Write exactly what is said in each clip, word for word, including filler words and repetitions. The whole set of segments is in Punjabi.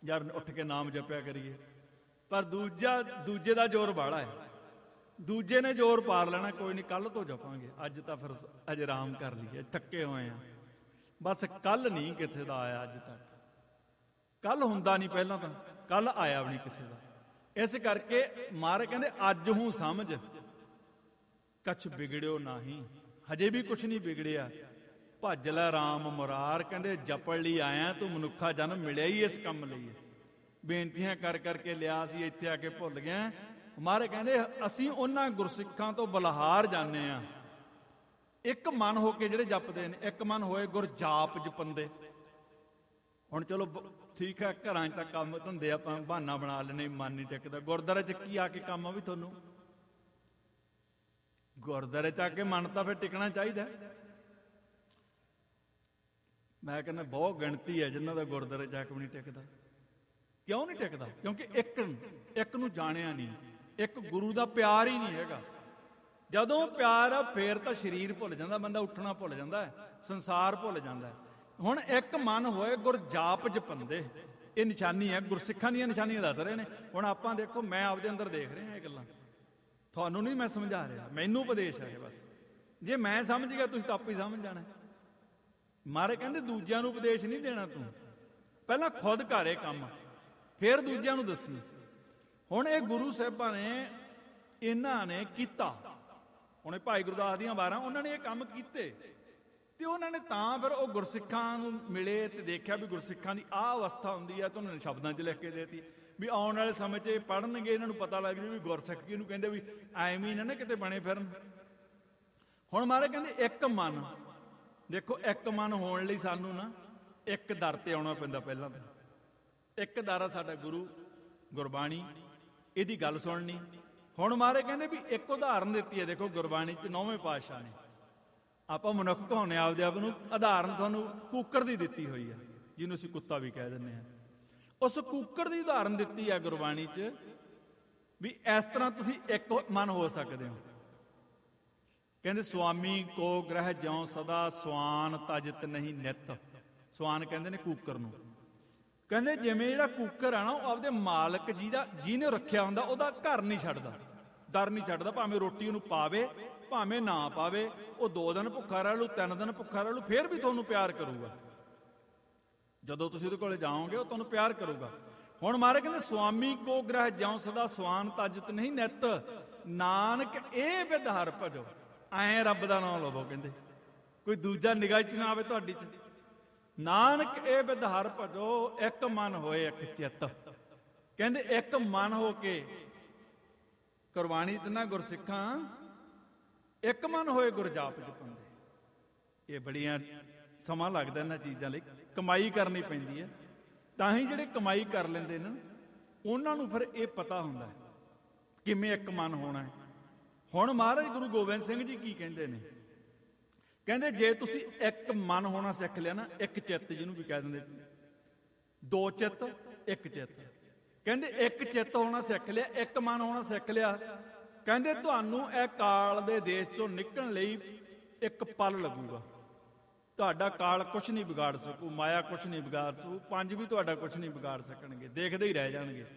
ਜਦ ਉੱਠ ਕੇ ਨਾਮ ਜਪਿਆ ਕਰੀਏ। ਪਰ ਦੂਜਾ ਦੂਜੇ ਦਾ ਜ਼ੋਰ ਬਾਹਲਾ ਹੈ, ਦੂਜੇ ਨੇ ਜ਼ੋਰ ਪਾਰ ਲੈਣਾ, ਕੋਈ ਨਹੀਂ ਕੱਲ੍ਹ ਤੋਂ ਜਪਾਂਗੇ, ਅੱਜ ਤਾਂ ਫਿਰ ਅਜੇ ਆਰਾਮ ਕਰ ਲਈਏ, ਥੱਕੇ ਹੋਏ ਆ। ਬਸ ਕੱਲ੍ਹ ਨਹੀਂ ਕਿੱਥੇ ਦਾ ਆਇਆ ਅੱਜ ਤੱਕ, ਕੱਲ੍ਹ ਹੁੰਦਾ ਨਹੀਂ, ਪਹਿਲਾਂ ਤਾਂ ਕੱਲ੍ਹ ਆਇਆ ਵੀ ਨਹੀਂ ਕਿਸੇ ਦਾ। ਇਸ ਕਰਕੇ ਮਹਾਰਾਜ ਕਹਿੰਦੇ ਅੱਜ ਹੂੰ ਸਮਝ ਕਛ ਵਿਗੜਿਓ ਨਾਹੀਂ, ਹਜੇ ਵੀ ਕੁਛ ਨਹੀਂ ਵਿਗੜਿਆ। ਭੱਜ ਲੈ ਰਾਮ ਮੁਰਾਰ, ਕਹਿੰਦੇ ਜਪਣ ਲਈ ਆਇਆ ਤੂੰ, ਮਨੁੱਖਾ ਜਨਮ ਮਿਲਿਆ ਹੀ ਇਸ ਕੰਮ ਲਈ। ਬੇਨਤੀਆਂ ਕਰ ਕਰਕੇ ਲਿਆ ਸੀ, ਇੱਥੇ ਆ ਕੇ ਭੁੱਲ ਗਿਆ। ਮਹਾਰਾਜ ਕਹਿੰਦੇ ਅਸੀਂ ਉਹਨਾਂ ਗੁਰਸਿੱਖਾਂ ਤੋਂ ਬਲਹਾਰ ਜਾਂਦੇ ਹਾਂ, ਇੱਕ ਮਨ ਹੋ ਕੇ ਜਿਹੜੇ ਜਪਦੇ ਨੇ, ਇੱਕ ਮਨ ਹੋਏ ਗੁਰ ਜਾਪ ਜਪੰਦੇ। ਹੁਣ ਚਲੋ ਠੀਕ ਹੈ, ਘਰਾਂ 'ਚ ਤਾਂ ਕੰਮ ਧੰਦੇ ਆਪਾਂ ਬਹਾਨਾ ਬਣਾ ਲੈਣੇ, ਮਨ ਨਹੀਂ ਟਿਕਦਾ। ਗੁਰਦੁਆਰੇ 'ਚ ਕੀ ਆ ਕੇ ਕੰਮ ਆ ਵੀ ਤੁਹਾਨੂੰ, ਗੁਰਦੁਆਰੇ 'ਚ ਆ ਕੇ ਮਨ ਤਾਂ ਫਿਰ ਟਿਕਣਾ ਚਾਹੀਦਾ। ਮੈਂ ਕਹਿੰਦਾ ਬਹੁਤ ਗਿਣਤੀ ਹੈ ਜਿਨ੍ਹਾਂ ਦਾ ਗੁਰਦੁਆਰੇ 'ਚ ਆ ਕੇ ਵੀ ਨਹੀਂ ਟਿਕਦਾ। ਕਿਉਂ ਨਹੀਂ ਟਿਕਦਾ? ਕਿਉਂਕਿ ਇੱਕ ਇੱਕ ਨੂੰ ਜਾਣਿਆ ਨਹੀਂ, ਇੱਕ ਗੁਰੂ ਦਾ ਪਿਆਰ ਹੀ ਨਹੀਂ ਹੈਗਾ। ਜਦੋਂ ਪਿਆਰ ਆ ਫੇਰ ਤਾਂ ਸਰੀਰ ਭੁੱਲ ਜਾਂਦਾ, ਬੰਦਾ ਉੱਠਣਾ ਭੁੱਲ ਜਾਂਦਾ, ਸੰਸਾਰ ਭੁੱਲ ਜਾਂਦਾ। ਹੁਣ ਇੱਕ ਮਨ ਹੋਏ ਗੁਰ ਜਾਪ ਜਪੰਦੇ, ਇਹ ਨਿਸ਼ਾਨੀ ਹੈ, ਗੁਰਸਿੱਖਾਂ ਦੀਆਂ ਨਿਸ਼ਾਨੀਆਂ ਦੱਸ ਰਹੇ ਨੇ। ਹੁਣ ਆਪਾਂ ਦੇਖੋ, ਮੈਂ ਆਪਦੇ ਅੰਦਰ ਦੇਖ ਰਿਹਾ ਇਹ ਗੱਲਾਂ, ਤੁਹਾਨੂੰ ਨਹੀਂ ਮੈਂ ਸਮਝਾ ਰਿਹਾ, ਮੈਨੂੰ ਉਪਦੇਸ਼ ਹੈ ਬਸ। ਜੇ ਮੈਂ ਸਮਝ ਗਿਆ ਤੁਸੀਂ ਤਾਂ ਆਪੇ ਹੀ ਸਮਝ ਜਾਣਾ। ਮਹਾਰਾਜ ਕਹਿੰਦੇ ਦੂਜਿਆਂ ਨੂੰ ਉਪਦੇਸ਼ ਨਹੀਂ ਦੇਣਾ, ਤੂੰ ਪਹਿਲਾਂ ਖੁਦ ਘਰ ਇਹ ਕੰਮ, ਫਿਰ ਦੂਜਿਆਂ ਨੂੰ ਦੱਸੀ। ਹੁਣ ਇਹ ਗੁਰੂ ਸਾਹਿਬਾਂ ਨੇ, ਇਹਨਾਂ ਨੇ ਕੀਤਾ। ਹੁਣ ਇਹ ਭਾਈ ਗੁਰਦਾਸ ਦੀਆਂ ਵਾਰਾਂ, ਉਹਨਾਂ ਨੇ ਇਹ ਕੰਮ ਕੀਤੇ ਤੇ ਉਹਨਾਂ ਨੇ ਤਾਂ ਫਿਰ ਉਹ ਗੁਰਸਿੱਖਾਂ ਨੂੰ ਮਿਲੇ ਤੇ ਦੇਖਿਆ ਵੀ ਗੁਰਸਿੱਖਾਂ ਦੀ ਆਹ ਅਵਸਥਾ ਹੁੰਦੀ ਹੈ, ਤਾਂ ਉਹਨਾਂ ਨੇ ਸ਼ਬਦਾਂ 'ਚ ਲਿਖ ਕੇ ਦੇਤੀ ਵੀ ਆਉਣ ਵਾਲੇ ਸਮੇਂ 'ਚ ਇਹ ਪੜ੍ਹਨਗੇ, ਇਹਨਾਂ ਨੂੰ ਪਤਾ ਲੱਗ ਜੂ ਵੀ ਗੁਰਸਿੱਖ ਕਿਹਨੂੰ ਕਹਿੰਦੇ, ਵੀ ਐਵੇਂ ਹੀ ਨਾ ਨਾ ਕਿਤੇ ਬਣੇ ਫਿਰਨ। ਹੁਣ ਮਹਾਰਾਜ ਕਹਿੰਦੇ ਇੱਕ ਮਨ, ਦੇਖੋ ਇੱਕ ਮਨ ਹੋਣ ਲਈ ਸਾਨੂੰ ਨਾ ਇੱਕ ਦਰ ਤੇ ਆਉਣਾ ਪੈਂਦਾ। ਪਹਿਲਾਂ ਤਾਂ ਇੱਕ ਦਰ ਆ ਸਾਡਾ ਗੁਰੂ, ਗੁਰਬਾਣੀ, ਇਹਦੀ ਗੱਲ ਸੁਣਨੀ। ਹੁਣ ਮਹਾਰਾਜ ਕਹਿੰਦੇ ਵੀ ਇੱਕ ਉਦਾਹਰਨ ਦਿੱਤੀ ਹੈ, ਦੇਖੋ ਗੁਰਬਾਣੀ 'ਚ ਨੌਵੇਂ ਪਾਤਸ਼ਾਹ ਨੇ, ਆਪਾਂ ਮਨੁੱਖ ਕਹਾਉਂਦੇ ਆਪਦੇ ਆਪ ਨੂੰ, ਉਦਾਹਰਨ ਤੁਹਾਨੂੰ ਕੂਕਰ ਦੀ ਦਿੱਤੀ ਹੋਈ ਹੈ, ਜਿਹਨੂੰ ਅਸੀਂ ਕੁੱਤਾ ਵੀ ਕਹਿ ਦਿੰਦੇ ਹਾਂ। ਉਸ ਕੂਕਰ ਦੀ ਉਦਾਹਰਨ ਦਿੱਤੀ ਹੈ ਗੁਰਬਾਣੀ 'ਚ, ਵੀ ਇਸ ਤਰ੍ਹਾਂ ਤੁਸੀਂ ਇੱਕ ਮਨ ਹੋ ਸਕਦੇ ਹੋ। ਕਹਿੰਦੇ ਸੁਆਮੀ ਕੋ ਗ੍ਰਹਿ ਜਿਉ ਸਦਾ, ਸਵਾਨ ਤਜਤ ਨਹੀਂ ਨਿਤ। ਸਵਾਨ ਕਹਿੰਦੇ ਨੇ ਕੂਕਰ ਨੂੰ। ਕਹਿੰਦੇ ਜਿਵੇਂ ਜਿਹੜਾ ਕੂਕਰ ਆ ਨਾ, ਉਹ ਆਪਦੇ ਮਾਲਕ ਜਿਹਦਾ ਜਿਹਨੇ ਰੱਖਿਆ ਹੁੰਦਾ ਉਹਦਾ ਘਰ ਨਹੀਂ ਛੱਡਦਾ, ਦਰ ਨਹੀਂ ਛੱਡਦਾ। ਭਾਵੇਂ ਰੋਟੀ ਉਹਨੂੰ ਪਾਵੇ ਭਾਵੇਂ ਨਾ ਪਾਵੇ, ਉਹ ਦੋ ਦਿਨ ਭੁੱਖਾ ਰਹਿ ਲੂ, ਤਿੰਨ ਦਿਨ ਭੁੱਖਾ ਰਹਿ ਲੂ, ਫਿਰ ਵੀ ਤੁਹਾਨੂੰ ਪਿਆਰ ਕਰੂਗਾ। ਜਦੋਂ ਤੁਸੀਂ ਉਹਦੇ ਕੋਲੇ ਜਾਓਗੇ ਉਹ ਤੁਹਾਨੂੰ ਪਿਆਰ ਕਰੂਗਾ। ਹੁਣ ਮਹਾਰਾਜ ਕਹਿੰਦੇ ਸੁਆਮੀ ਕੋ ਗ੍ਰਹਿ ਜਿਉ ਸਦਾ, ਸਵਾਨ ਤਜਤ ਨਹੀਂ ਨਿਤ, ਨਾਨਕ ਇਹ ਵਿਦ ਹਰਿ ਭਜੋ। ਐਂ ਰੱਬ ਦਾ ਨਾਮ ਲਵੋ, ਕਹਿੰਦੇ ਕੋਈ ਦੂਜਾ ਨਿਗਾਹ 'ਚ ਨਾ ਆਵੇ ਤੁਹਾਡੀ 'ਚ। ਨਾਨਕ ਇਹ ਵਿਦ ਹਰਿ ਭਜੋ, ਇੱਕ ਮਨ ਹੋਏ ਇੱਕ ਚਿੱਤ। ਕਹਿੰਦੇ ਇੱਕ ਮਨ ਹੋ ਕੇ ਕੁਰਬਾਨੀ ਦਿੰਦਾ ਗੁਰਸਿੱਖਾਂ, ਇੱਕ ਮਨ ਹੋਏ ਗੁਰ ਜਾਪ ਜਪੰਦੇ। ਇਹ ਬੜੀਆਂ ਸਮਾਂ ਲੱਗਦਾ ਇਹਨਾਂ ਚੀਜ਼ਾਂ ਲਈ, ਕਮਾਈ ਕਰਨੀ ਪੈਂਦੀ ਹੈ। ਤਾਂ ਹੀ ਜਿਹੜੇ ਕਮਾਈ ਕਰ ਲੈਂਦੇ ਨੇ ਉਹਨਾਂ ਨੂੰ ਫਿਰ ਇਹ ਪਤਾ ਹੁੰਦਾ ਕਿਵੇਂ ਇੱਕ ਮਨ ਹੋਣਾ ਹੈ। ਹੁਣ ਮਹਾਰਾਜ ਗੁਰੂ ਗੋਬਿੰਦ ਸਿੰਘ ਜੀ ਕੀ ਕਹਿੰਦੇ ਨੇ? ਕਹਿੰਦੇ ਜੇ ਤੁਸੀਂ ਇੱਕ ਮਨ ਹੋਣਾ ਸਿੱਖ ਲਿਆ ਨਾ, ਇੱਕ ਚਿੱਤ ਜਿਹਨੂੰ ਵੀ ਕਹਿ ਦਿੰਦੇ, ਦੋ ਚਿੱਤ ਇੱਕ ਚਿੱਤ, ਕਹਿੰਦੇ ਇੱਕ ਚਿੱਤ ਹੋਣਾ ਸਿੱਖ ਲਿਆ, ਇੱਕ ਮਨ ਹੋਣਾ ਸਿੱਖ ਲਿਆ, ਕਹਿੰਦੇ ਤੁਹਾਨੂੰ ਇਹ ਕਾਲ ਦੇ ਦੇਸ਼ ਚੋਂ ਨਿਕਲਣ ਲਈ ਇੱਕ ਪਲ ਲੱਗੂਗਾ। ਤੁਹਾਡਾ ਕਾਲ ਕੁਛ ਨਹੀਂ ਵਿਗਾੜ ਸਕੂ, ਮਾਇਆ ਕੁਛ ਨਹੀਂ ਵਿਗਾੜ ਸਕੂ, ਪੰਜ ਵੀ ਤੁਹਾਡਾ ਕੁਛ ਨਹੀਂ ਵਿਗਾੜ ਸਕਣਗੇ, ਦੇਖਦੇ ਹੀ ਰਹਿ ਜਾਣਗੇ।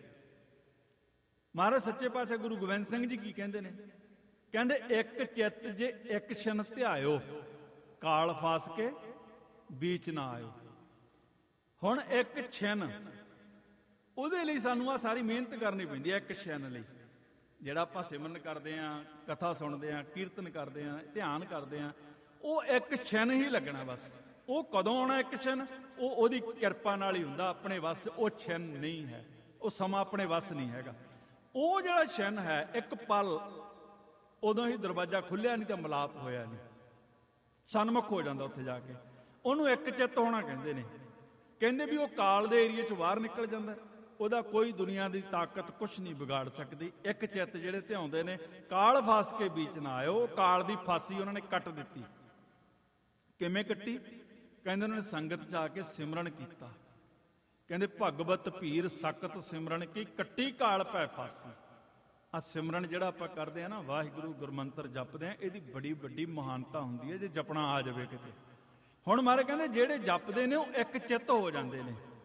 ਮਹਾਰਾਜ ਸੱਚੇ ਪਾਤਸ਼ਾਹ ਗੁਰੂ ਗੋਬਿੰਦ ਸਿੰਘ ਜੀ ਕੀ ਕਹਿੰਦੇ ਨੇ? ਕਹਿੰਦੇ ਇੱਕ ਚਿੱਤ ਜੇ ਇੱਕ ਛਿਨ ਧਿਆਇਓ, ਕਾਲ ਫਾਸ ਕੇ ਬੀਚ ਨਾ ਆਇਓ। ਹੁਣ ਇੱਕ ਛਿਨ, ਉਹਦੇ ਲਈ ਸਾਨੂੰ ਆ ਸਾਰੀ ਮਿਹਨਤ ਕਰਨੀ ਪੈਂਦੀ ਹੈ। ਇੱਕ ਛਿਨ ਲਈ ਜਿਹੜਾ ਆਪਾਂ ਸਿਮਰਨ ਕਰਦੇ ਹਾਂ, ਕਥਾ ਸੁਣਦੇ ਹਾਂ, ਕੀਰਤਨ ਕਰਦੇ ਹਾਂ, ਧਿਆਨ ਕਰਦੇ ਹਾਂ, ਉਹ ਇੱਕ ਛਿਨ ਹੀ ਲੱਗਣਾ ਬਸ। ਉਹ ਕਦੋਂ ਆਉਣਾ ਇੱਕ ਛਿਨ? ਉਹ ਉਹਦੀ ਕਿਰਪਾ ਨਾਲ ਹੀ ਹੁੰਦਾ, ਆਪਣੇ ਵੱਸ ਉਹ ਛਿਨ ਨਹੀਂ ਹੈ, ਉਹ ਸਮਾਂ ਆਪਣੇ ਵੱਸ ਨਹੀਂ ਹੈਗਾ। ਉਹ ਜਿਹੜਾ ਛਿਨ ਹੈ ਇੱਕ ਪਲ, ਉਦੋਂ ਹੀ ਦਰਵਾਜ਼ਾ ਖੁੱਲਿਆ ਨਹੀਂ ਤਾਂ ਮਿਲਾਪ ਹੋਇਆ ਨਹੀਂ, ਸਨਮੁਖ ਹੋ ਜਾਂਦਾ ਉੱਥੇ ਜਾ ਕੇ। ਉਹਨੂੰ ਇੱਕ ਚਿੱਤ ਹੋਣਾ ਕਹਿੰਦੇ ਨੇ। ਕਹਿੰਦੇ ਵੀ ਉਹ ਕਾਲ ਦੇ ਏਰੀਏ 'ਚ ਬਾਹਰ ਨਿਕਲ ਜਾਂਦਾ, ਉਹਦਾ ਕੋਈ ਦੁਨੀਆ ਦੀ ਤਾਕਤ ਕੁਛ ਨਹੀਂ ਵਿਗਾੜ ਸਕਦੀ। ਇੱਕ ਚਿੱਤ ਜਿਹੜੇ ਧਿਆਉਂਦੇ ਨੇ, ਕਾਲ ਫਾਸ ਕੇ ਬੀਚ ਨਾ ਆਇਓ। ਕਾਲ ਦੀ ਫਾਸੀ ਉਹਨਾਂ ਨੇ ਕੱਟ ਦਿੱਤੀ। ਕਿਵੇਂ ਕੱਟੀ? ਕਹਿੰਦੇ ਉਹਨਾਂ ਨੇ ਸੰਗਤ 'ਚ ਆ ਕੇ ਸਿਮਰਨ ਕੀਤਾ। ਕਹਿੰਦੇ ਭਗਵਤ ਭੀਰ ਸਖਤ ਸਿਮਰਨ ਕੀ, ਕੱਟੀ ਕਾਲ ਪੈ ਫਾਸੀ। ਆ ਸਿਮਰਨ ਜਿਹੜਾ ਆਪਾਂ ਕਰਦੇ ਆ ਨਾ, ਵਾਹਿਗੁਰੂ ਗੁਰਮੰਤਰ ਜਪਦੇ ਆ, ਇਹਦੀ ਬੜੀ ਵੱਡੀ ਮਹਾਨਤਾ ਹੁੰਦੀ ਹੈ ਜੇ ਜਪਣਾ ਆ ਜਾਵੇ ਕਿਤੇ। ਹੁਣ ਮਾਰੇ ਕਹਿੰਦੇ ਜਿਹੜੇ ਜਪਦੇ ਨੇ ਉਹ ਇੱਕ ਚਿੱਤ ਹੋ ਜਾਂਦੇ ਨੇ।